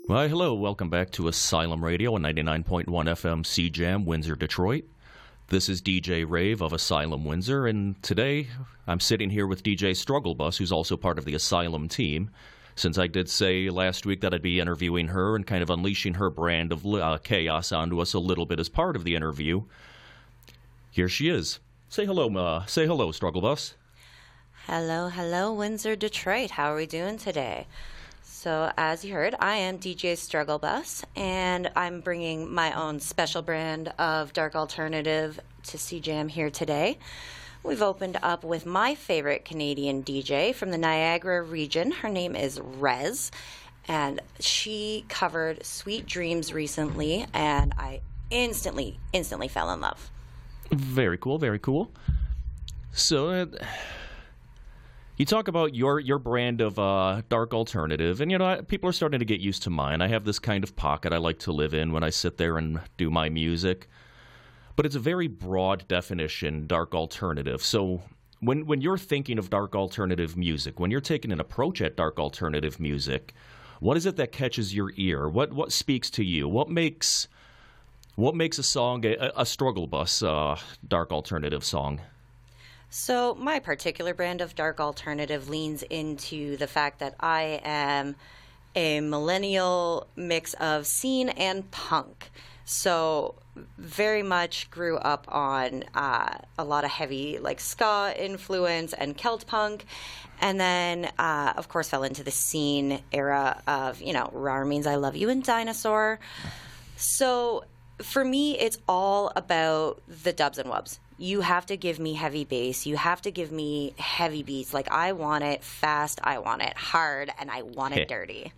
Why, hello. Welcome back to Asylum Radio on 99.1 FM CJAM, Windsor, Detroit. This is DJ Rave of Asylum Windsor, and today I'm sitting here with DJ Strugglebus, who's also part of the Asylum team. Since I did say last week that I'd be interviewing her and kind of unleashing her brand of chaos onto us a little bit as part of the interview, here she is. Say hello, Strugglebus. Hello, Windsor, Detroit. How are we doing today? So, as you heard, I am DJ Strugglebus, and I'm bringing my own special brand of dark alternative to CJAM here today. We've opened up with my favorite Canadian DJ from the Niagara region. Her name is Rez, and she covered Sweet Dreams recently, and I instantly fell in love. Very cool, very cool. So, you talk about your brand of dark alternative, and people are starting to get used to mine. I have this kind of pocket I like to live in when I sit there and do my music, but it's a very broad definition, dark alternative. So when you're thinking of dark alternative music, when you're taking an approach at dark alternative music, what is it that catches your ear? What speaks to you? What makes a song a struggle bus dark alternative song? So my particular brand of dark alternative leans into the fact that I am a millennial mix of scene and punk. So very much grew up on a lot of heavy ska influence and Celt punk. And then, of course, fell into the scene era of, Rar Means I Love You and Dinosaur. So for me, it's all about the dubs and wubs. You have to give me heavy bass. You have to give me heavy beats. I want it fast, I want it hard, and I want it dirty.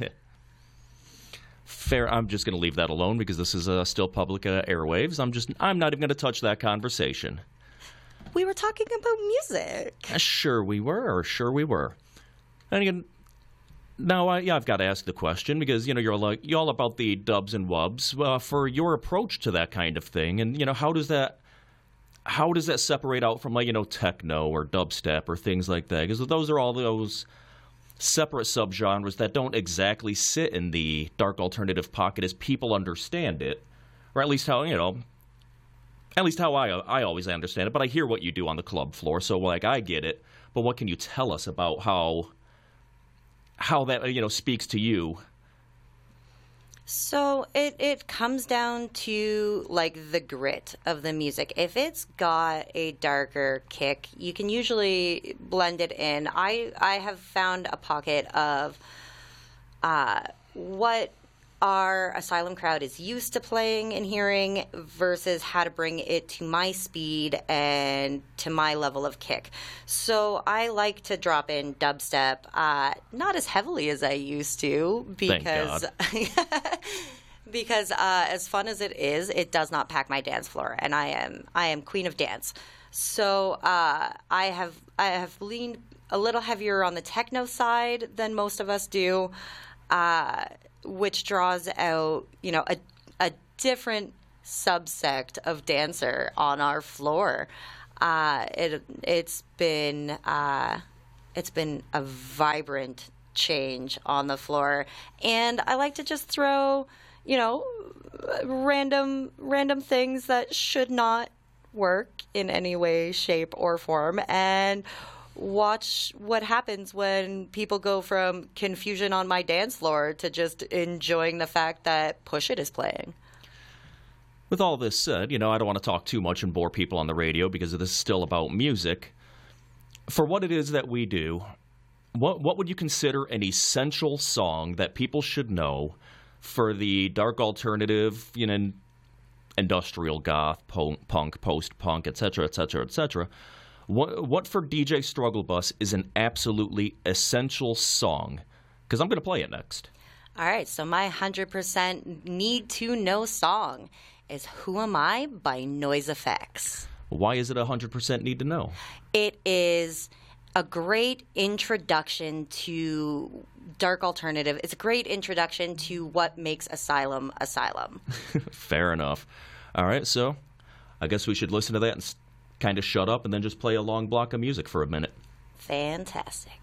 Fair. I'm just going to leave that alone because this is still public airwaves. I'm not even going to touch that conversation. We were talking about music. Sure we were. And again, now I've got to ask the question because you're all about the dubs and wubs for your approach to that kind of thing, and how does that separate out from techno or dubstep or things like that? Because those are all those separate subgenres that don't exactly sit in the dark alternative pocket as people understand it, or at least how I always understand it. But I hear what you do on the club floor, so I get it. But what can you tell us about how that speaks to you? So it comes down to the grit of the music. If it's got a darker kick, you can usually blend it in. I have found a pocket of what our Asylum crowd is used to playing and hearing versus how to bring it to my speed and to my level of kick. So I like to drop in dubstep, not as heavily as I used to, because because as fun as it is, it does not pack my dance floor, and I am queen of dance. So I have leaned a little heavier on the techno side than most of us do. Which draws out, a different subsect of dancer on our floor. It's been a vibrant change on the floor, and I like to just throw, random things that should not work in any way, shape, or form, and watch what happens when people go from confusion on my dance floor to just enjoying the fact that Push It is playing. With all this said, I don't want to talk too much and bore people on the radio because this is still about music. For what it is that we do, what would you consider an essential song that people should know for the dark alternative, industrial goth, punk, post-punk, etc., etc., etc.? What for DJ Strugglebus is an absolutely essential song? Because I'm going to play it next. All right, so my 100% need-to-know song is Who Am I by Noise Effects. Why is it 100% need to know? It is a great introduction to dark alternative. It's a great introduction to what makes Asylum. Fair enough. All right, so I guess we should listen to that and kind of shut up and then just play a long block of music for a minute. Fantastic.